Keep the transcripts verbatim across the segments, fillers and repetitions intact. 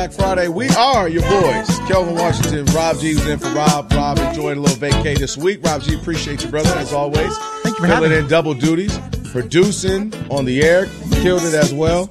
Friday, we are your boys. Kelvin Washington, Rob G was in for Rob. Rob enjoyed a little vacay this week. Rob G, appreciate you, brother, as always. Thank you for having me. Filling in double duties, producing on the air, killed it as well.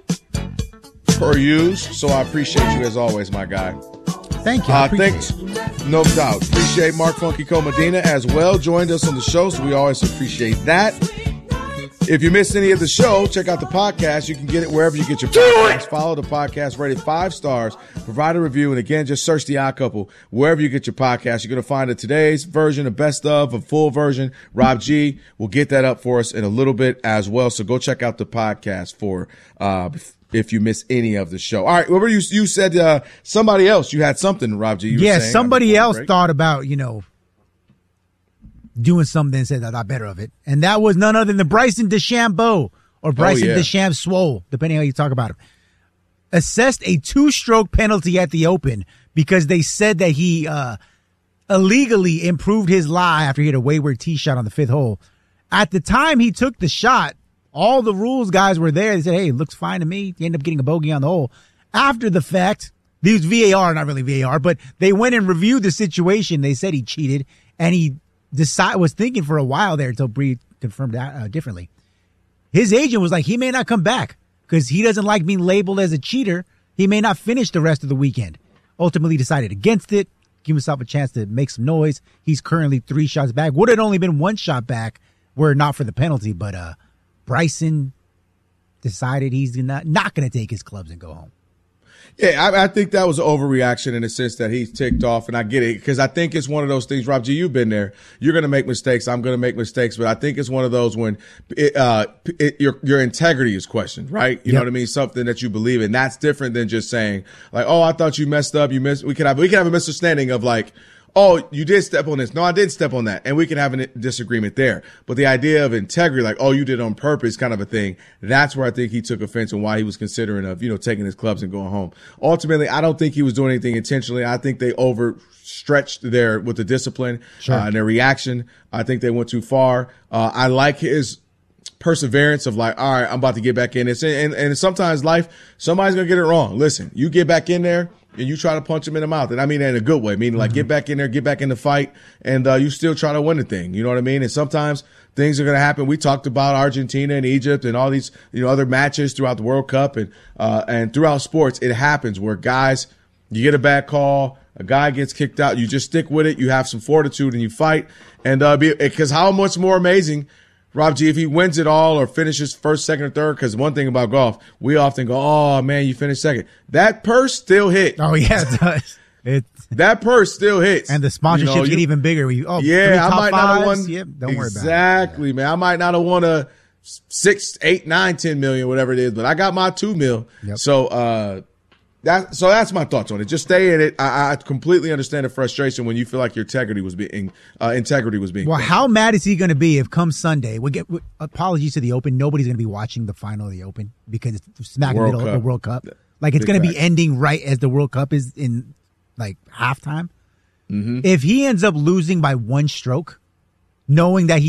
Per use, so I appreciate you as always, my guy. Thank you. I uh, thanks, no doubt. Appreciate Mark Funky Comedina as well. Joined us on the show, so we always appreciate that. If you missed any of the show, check out the podcast. You can get it wherever you get your podcasts. Follow the podcast, rate it five stars, provide a review, and again, just search The Odd Couple wherever you get your podcast. You're going to find a today's version, a best of, a full version. Rob G will get that up for us in a little bit as well. So go check out the podcast for uh if you miss any of the show. All right, what were you? You said uh, somebody else. You had something, Rob G. You yeah, were saying, somebody else break. thought about you know. doing something and said that I better of it. And that was none other than Bryson DeChambeau or Bryson oh, yeah. DeChambeau, depending on how you talk about him. Assessed a two-stroke penalty at the Open because they said that he uh, illegally improved his lie after he had a wayward tee shot on the fifth hole. At the time he took the shot, all the rules guys were there. They said, hey, it looks fine to me. He ended up getting a bogey on the hole. After the fact, these V A R, not really V A R, but they went and reviewed the situation. They said he cheated, and he Decide was thinking for a while there until Bree confirmed that uh, differently. His agent was like, he may not come back because he doesn't like being labeled as a cheater. He may not finish the rest of the weekend. Ultimately decided against it, give himself a chance to make some noise. He's currently three shots back. Would have only been one shot back were it not for the penalty, but uh, Bryson decided he's not, not going to take his clubs and go home. Yeah, I, I think that was an overreaction in the sense that he's ticked off, and I get it because I think it's one of those things. Rob G, you've been there. You're going to make mistakes. I'm going to make mistakes, but I think it's one of those when it, uh, it, your your integrity is questioned, right? You yep. know what I mean? Something that you believe in. That's different than just saying like, "Oh, I thought you messed up. You missed." We could have we could have a misunderstanding of like, oh, you did step on this. No, I did step on that. And we can have a disagreement there. But the idea of integrity, like, oh, you did on purpose kind of a thing, that's where I think he took offense and why he was considering of, you know, taking his clubs and going home. Ultimately, I don't think he was doing anything intentionally. I think they overstretched there with the discipline sure. uh, and their reaction. I think they went too far. Uh, I like his perseverance of like, all right, I'm about to get back in this. And, and, and sometimes life, somebody's going to get it wrong. Listen, you get back in there and you try to punch him in the mouth. And I mean that in a good way, meaning like mm-hmm. get back in there, get back in the fight, and uh, you still try to win the thing. You know what I mean? And sometimes things are going to happen. We talked about Argentina and Egypt and all these, you know, other matches throughout the World Cup and, uh, and throughout sports. It happens where guys, you get a bad call, a guy gets kicked out, you just stick with it, you have some fortitude and you fight. And, uh, because how much more amazing, Rob G, if he wins it all or finishes first, second, or third, because one thing about golf, we often go, oh, man, you finished second. That purse still hit. Oh, yeah, it does. It, that purse still hits. And the sponsorships you know, you, get even bigger. We, oh, yeah, I might not have won. Yep, don't worry about it. Exactly, man. I might not have won a six, eight, nine, ten million, whatever it is, but I got my two mil. Yep. So, uh, That, so that's my thoughts on it. Just stay in it. I, I completely understand the frustration when you feel like your integrity was being uh, integrity was being. Well, questioned. How mad is he going to be if come Sunday we get we, apologies to the Open? Nobody's going to be watching the final of the Open because it's smack in the middle of the World Cup. Like it's going to be ending right as the World Cup is in like halftime. Mm-hmm. If he ends up losing by one stroke, knowing that he